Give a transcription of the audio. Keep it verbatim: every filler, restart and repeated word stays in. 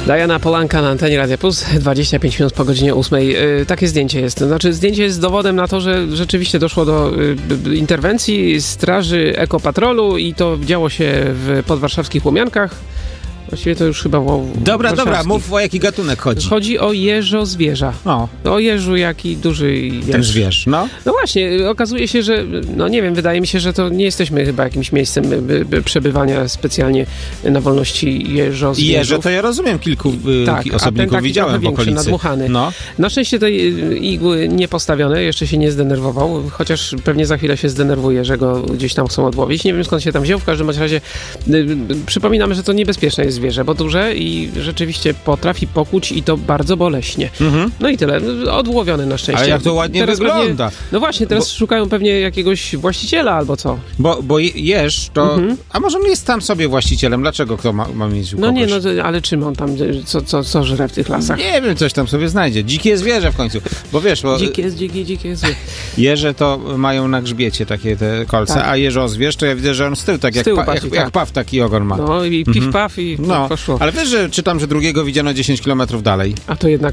Diana Polanka na antenie Radia Plus, dwadzieścia pięć minut po godzinie ósmej. Yy, takie zdjęcie jest. Znaczy, zdjęcie jest dowodem na to, że rzeczywiście doszło do yy, interwencji Straży Ekopatrolu i to działo się w podwarszawskich Łomiankach. Właściwie to już chyba o Dobra, dobra, mów, o jaki gatunek chodzi. Chodzi o jeżo zwierza. O. O jeżu, jaki duży jeż. Ten zwierz, no. No właśnie, okazuje się, że, no nie wiem, wydaje mi się, że to nie jesteśmy chyba jakimś miejscem by, by przebywania specjalnie na wolności jeżo zwierzów. Jeże to ja rozumiem, kilku y, tak, osobników a ten widziałem w większy, okolicy. Nadmuchany. No. Na szczęście tej igły nie postawione, jeszcze się nie zdenerwował, chociaż pewnie za chwilę się zdenerwuje, że go gdzieś tam chcą odłowić. Nie wiem, skąd się tam wziął, w każdym razie y, y, przypominamy, że to niebezpieczne jest zwierzę, bo duże i rzeczywiście potrafi pokłuć i to bardzo boleśnie. Mhm. No i tyle. Odłowiony na szczęście. Ale jak to ładnie teraz wygląda. Pewnie, no właśnie, teraz bo, szukają pewnie jakiegoś właściciela albo co. Bo, bo jeż to... Mhm. A może on jest tam sobie właścicielem? Dlaczego kto ma, ma mieć u No kogoś? nie, no ale czym on tam, co, co, co żre w tych lasach? Nie wiem, coś tam sobie znajdzie. Dzikie zwierzę w końcu. Bo wiesz, bo... Dzikie jest, dzikie, dzikie jest. Jeże to mają na grzbiecie takie te kolce, tak. A jeżozwierz to ja widzę, że on z tyłu, tak z tyłu jak, pa, bardziej, jak, tak. jak paw taki ogon ma. No i piw, mhm. paw i no. poszło. Ale wiesz, że czytam, że drugiego widziano dziesięć kilometrów dalej. A to jednak